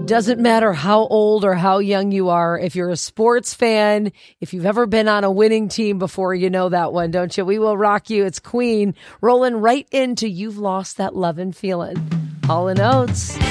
Doesn't matter how old or how young you are. If you're a sports fan, if you've ever been on a winning team before, you know that one, don't you? We Will Rock You. It's Queen rolling right into You've Lost That Lovin' Feeling. Hall & Oates.